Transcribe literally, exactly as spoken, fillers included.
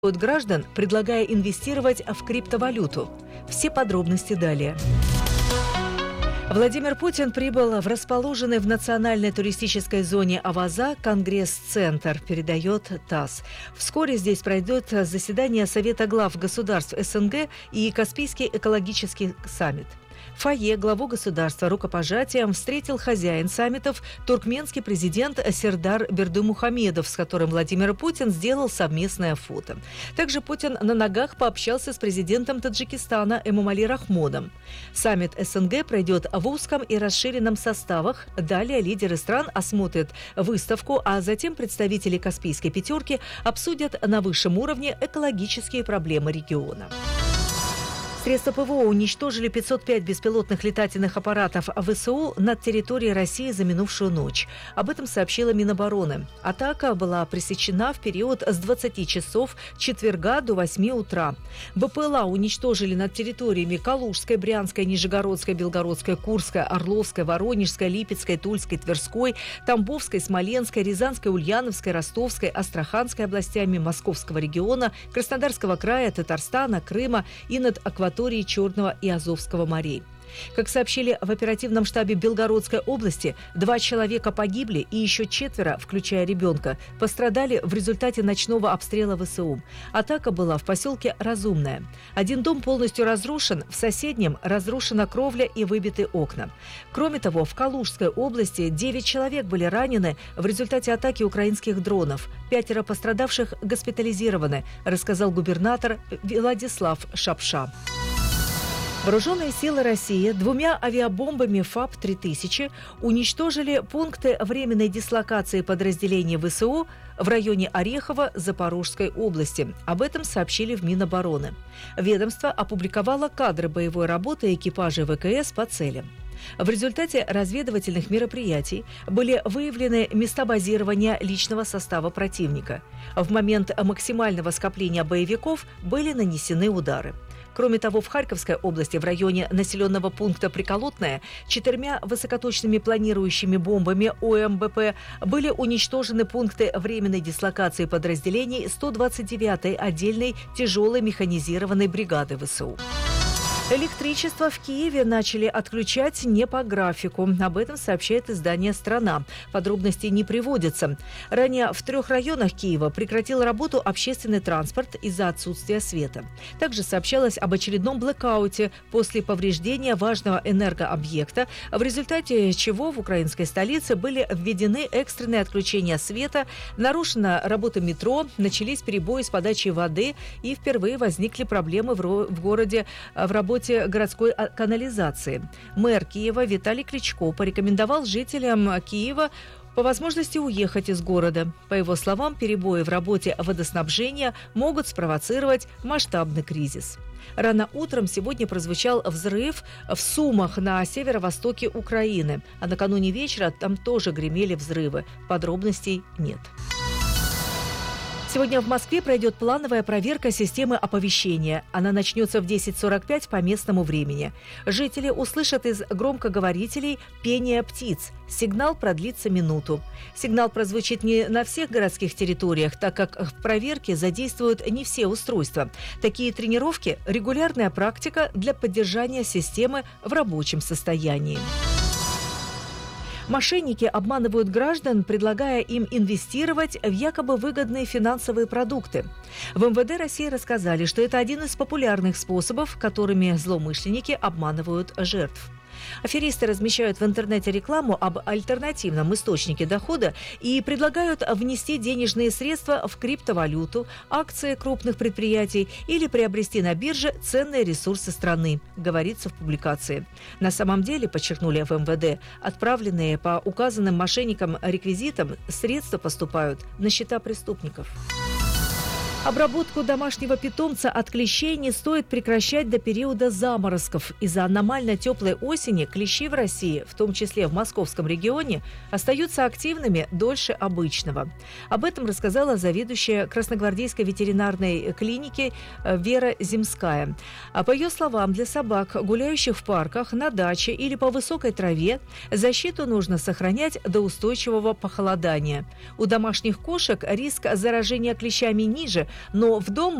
граждан, предлагая инвестировать в криптовалюту. Все подробности далее. Владимир Путин прибыл в расположенный в национальной туристической зоне Аваза Конгресс-центр, передает ТАСС. Вскоре здесь пройдет заседание Совета глав государств СНГ и Каспийский экологический саммит. В фойе главу государства рукопожатием встретил хозяин саммитов туркменский президент Сердар Бердымухамедов, с которым Владимир Путин сделал совместное фото. Также Путин на ногах пообщался с президентом Таджикистана Эмомали Рахмоном. Саммит СНГ пройдет в узком и расширенном составах. Далее лидеры стран осмотрят выставку, а затем представители Каспийской пятерки обсудят на высшем уровне экологические проблемы региона. Средства ПВО уничтожили пятьсот пять беспилотных летательных аппаратов ВСУ над территорией России за минувшую ночь. Об этом сообщила Минобороны. Атака была пресечена в период с двадцати часов четверга до восьми утра. БПЛА уничтожили над территориями Калужской, Брянской, Нижегородской, Белгородской, Курской, Орловской, Воронежской, Липецкой, Тульской, Тверской, Тамбовской, Смоленской, Рязанской, Ульяновской, Ростовской, Астраханской областями Московского региона, Краснодарского края, Татарстана, Крыма и над акваторией Черного и Азовского морей. Как сообщили в оперативном штабе Белгородской области, два человека погибли и еще четверо, включая ребенка, пострадали в результате ночного обстрела ВСУ. Атака была в поселке Разумное. Один дом полностью разрушен, в соседнем разрушена кровля и выбиты окна. Кроме того, в Калужской области девять человек были ранены в результате атаки украинских дронов. Пятеро пострадавших госпитализированы, рассказал губернатор Владислав Шапша. Вооруженные силы России двумя авиабомбами ФАП три тысячи уничтожили пункты временной дислокации подразделений ВСУ в районе Орехова Запорожской области. Об этом сообщили в Минобороны. Ведомство опубликовало кадры боевой работы экипажей ВКС по целям. В результате разведывательных мероприятий были выявлены места базирования личного состава противника. В момент максимального скопления боевиков были нанесены удары. Кроме того, в Харьковской области в районе населенного пункта Приколотное четырьмя высокоточными планирующими бомбами ОМБП были уничтожены пункты временной дислокации подразделений сто двадцать девятой отдельной тяжелой механизированной бригады ВСУ. Электричество в Киеве начали отключать не по графику. Об этом сообщает издание «Страна». Подробностей не приводятся. Ранее в трех районах Киева прекратил работу общественный транспорт из-за отсутствия света. Также сообщалось об очередном блэкауте после повреждения важного энергообъекта, в результате чего в украинской столице были введены экстренные отключения света, нарушена работа метро, начались перебои с подачей воды и впервые возникли проблемы в, ро- в городе в работе городской канализации. Мэр Киева Виталий Кличко порекомендовал жителям Киева по возможности уехать из города. По его словам, перебои в работе водоснабжения могут спровоцировать масштабный кризис. Рано утром сегодня прозвучал взрыв в Сумах на северо-востоке Украины, а накануне вечера там тоже гремели взрывы. Подробностей нет. Сегодня в Москве пройдет плановая проверка системы оповещения. Она начнется в десять сорок пять по местному времени. Жители услышат из громкоговорителей пение птиц. Сигнал продлится минуту. Сигнал прозвучит не на всех городских территориях, так как в проверке задействуют не все устройства. Такие тренировки – регулярная практика для поддержания системы в рабочем состоянии. Мошенники обманывают граждан, предлагая им инвестировать в якобы выгодные финансовые продукты. В МВД России рассказали, что это один из популярных способов, которыми злоумышленники обманывают жертв. Аферисты размещают в интернете рекламу об альтернативном источнике дохода и предлагают внести денежные средства в криптовалюту, акции крупных предприятий или приобрести на бирже ценные ресурсы страны, говорится в публикации. На самом деле, подчеркнули в МВД, отправленные по указанным мошенникам реквизитам средства поступают на счета преступников. Обработку домашнего питомца от клещей не стоит прекращать до периода заморозков. Из-за аномально теплой осени клещи в России, в том числе в московском регионе, остаются активными дольше обычного. Об этом рассказала заведующая Красногвардейской ветеринарной клиники Вера Земская. А по ее словам, для собак, гуляющих в парках, на даче или по высокой траве, защиту нужно сохранять до устойчивого похолодания. У домашних кошек риск заражения клещами ниже, но в дом